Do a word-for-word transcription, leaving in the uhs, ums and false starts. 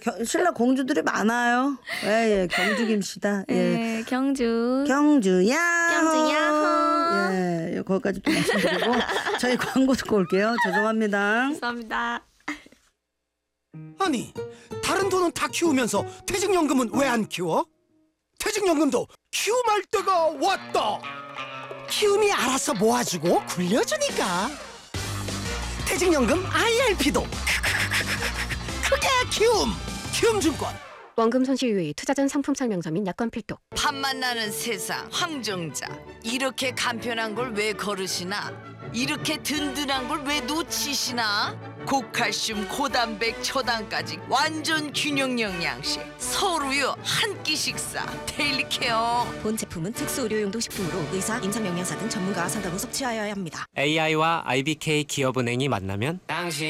겨, 신라 공주들이 많아요. 예, 예, 경주 김씨다. 예. 네, 경주. 경주야. 경주야. 예, 거기까지 또 말씀드리고 저희 광고 듣고 올게요. 죄송합니다. 감사합니다. 아니, 다른 돈은 다 키우면서 퇴직연금은 왜 안 키워? 퇴직연금도 키움할 때가 왔다. 키움이 알아서 모아주고 굴려주니까. 퇴직연금 아이알피도 크게 키움. 키움증권. 원금 손실 유의, 투자 전 상품 설명서 및 약관 필독. 밥만 나는 세상 황정자. 이렇게 간편한 걸 왜 거르시나? 이렇게 든든한 걸 왜 놓치시나? 고칼슘, 고단백, 초당까지 완전 균형 영양식. 서울우유 한 끼 식사. 데일리 케어. 본 제품은 특수 의료용도 식품으로 의사, 임상영양사 등 전문가와 상담 후 섭취하여야 합니다. 에이아이와 아이비케이 기업은행이 만나면 당신